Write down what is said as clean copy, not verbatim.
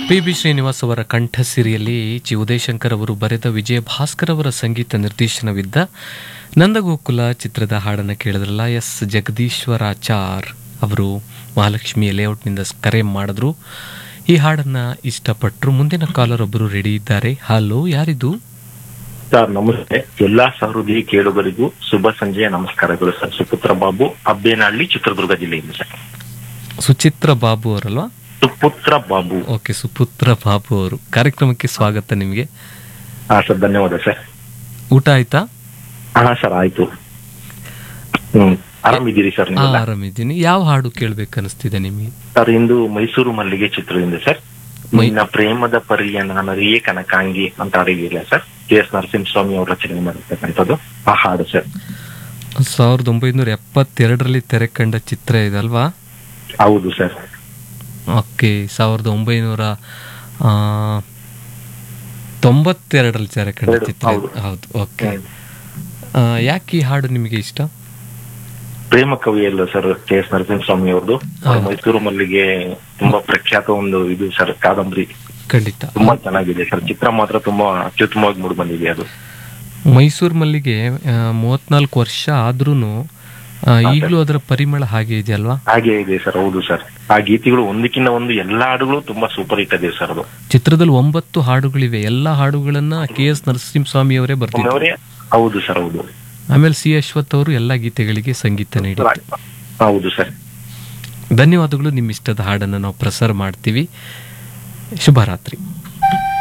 PB. Srinivas ಅವರ ಕಂಠಸಿರಿಯಲ್ಲಿ G Udayashankar ಅವರು ಬರೆದ ವಿಜಯ ಭಾಸ್ಕರ್ ಅವರ ಸಂಗೀತ ನಿರ್ದೇಶನವಿದ್ದ ನಂದಗೋಕುಲ ಚಿತ್ರದ ಹಾಡನ್ನು ಕೇಳಿದ್ರಲ್ಲ. ಎಸ್ ಜಗದೀಶ್ವರಾಚಾರ್ ಅವರು ಮಹಾಲಕ್ಷ್ಮಿ ಲೇಔಟ್ನಿಂದ ಕರೆ ಮಾಡಿದ್ರು. ಈ ಹಾಡನ್ನು ಇಷ್ಟಪಟ್ಟರು. ಮುಂದಿನ ಕಾಲರ್ ಒಬ್ಬರು ರೆಡಿ ಇದ್ದಾರೆ. ಹಲೋ, ಯಾರಿದು? ಸರ್ ನಮಸ್ತೆ. ಎಲ್ಲಾ ಸಹೃದಯ ಕೇಳುಗರಿಗೂ ಶುಭ ಸಂಜೆಯ ನಮಸ್ಕಾರಗಳು ಸರ್. ಸುಪುತ್ರ ಬಾಬು, ಅಬ್ಬೇನಹಳ್ಳಿ, ಚಿತ್ರದುರ್ಗ ಜಿಲ್ಲೆಯಿಂದ ಸರ್. ಸುಚಿತ್ರ ಬಾಬು ಅವರಲ್ವಾ? ಸುಪುತ್ರ ಬಾಬು. ಓಕೆ, ಸುಪುತ್ರ ಬಾಬು ಅವರು. ಕಾರ್ಯಕ್ರಮಕ್ಕೆ ಸ್ವಾಗತ ನಿಮಗೆ. ಹಾ ಸರ್, ಧನ್ಯವಾದ ಸರ್. ಊಟ ಆಯ್ತಾ? ಹಾ ಸರ್, ಆಯ್ತು. ಆರಾಮಿದ್ದೀರಿ ಸರ್ ನೀವು? ಆರಾಮಿದ್ದೀನಿ. ಯಾವ ಹಾಡು ಕೇಳ್ಬೇಕನ್ನಿಸ್ತಿದೆ ನಿಮಗೆ? ಸರ್, ಇಂದು ಮೈಸೂರು ಮಲ್ಲಿಗೆ ಚಿತ್ರದಿಂದ ಸರ್. ನಿನ್ನ ಪ್ರೇಮದ ಪರಿಯ ನನರಿಯೇ ಕನಕಾಂಗಿ ಅಂತ ಹಾಡಿದಿಲ್ಲ ಸರ್. ಕೆ.ಎಸ್. ನರಸಿಂಹಸ್ವಾಮಿ ಅವರು ರಚನೆ ಮಾಡಿರ್ತಕ್ಕಂಥದ್ದು ಆ ಹಾಡು ಸರ್. 1972ರಲ್ಲಿ ತೆರೆ ಕಂಡ ಚಿತ್ರ ಇದಲ್ವಾ? ಹೌದು ಸರ್. ಓಕೆ, 1992ರಲ್ಲಿ ತೆರೆ ಕಂಡ ಚಿತ್ರ. ಹೌದು. ಓಕೆ, ಯಾಕೆ ಈ ಹಾಡು ನಿಮಗೆ ಇಷ್ಟ? ಪ್ರೇಮ ಕವಿ ಅಲ್ಲ ಸರ್ ಕೆ.ಎಸ್. ನರಸಿಂಹಸ್ವಾಮಿ ಅವ್ರದ್ದು. ಮೈಸೂರು ಮಲ್ಲಿಗೆ ತುಂಬಾ ಪ್ರಖ್ಯಾತ ಒಂದು ಇದು ಸರ್, ಕಾದಂಬರಿ. ಖಂಡಿತ ತುಂಬಾ ಚೆನ್ನಾಗಿದೆ ಸರ್. ಚಿತ್ರ ಮಾತ್ರ ತುಂಬಾ ಅತ್ಯುತ್ತಮವಾಗಿ ಮೂಡಿ ಬಂದಿದೆ ಅದು. ಮೈಸೂರು ಮಲ್ಲಿಗೆ 34 ವರ್ಷ ಆದ್ರೂನು ಈಗಲೂ ಅದರ ಪರಿಮಳ ಹಾಗೆ ಇದೆಯಲ್ವಾ? ಹಾಗೆ ಇದೆ ಸರ್. ಹೌದು ಸರ್. ಆ ಗೀತೆಗಳು ಒಂದಕ್ಕಿಂತ ಒಂದು ಎಲ್ಲಾ ಹಾಡುಗಳು ತುಂಬಾ ಸೂಪರ್ ಹಿಟ್ ಇದೆ ಸರ್. ಅದು ಚಿತ್ರದಲ್ಲಿ 9 ಹಾಡುಗಳಿವೆ. ಎಲ್ಲಾ ಹಾಡುಗಳನ್ನ ಕೆ.ಎಸ್. ನರಸಿಂಹಸ್ವಾಮಿ ಅವರೇ ಬರ್ತಿದ್ದಾರೆ. ಹೌದು ಸರ್. ಹೌದು. ಆಮೇಲೆ ಸಿ ಅಶ್ವಥ್ ಅವರು ಎಲ್ಲಾ ಗೀತೆಗಳಿಗೆ ಸಂಗೀತ ನೀಡಿದ್ದಾರೆ. ಹೌದು ಸರ್. ಧನ್ಯವಾದಗಳು. ನಿಮ್ಮ ಇಷ್ಟದ ಹಾಡನ್ನು ನಾವು ಪ್ರಸಾರ ಮಾಡ್ತೀವಿ. ಶುಭರಾತ್ರಿ.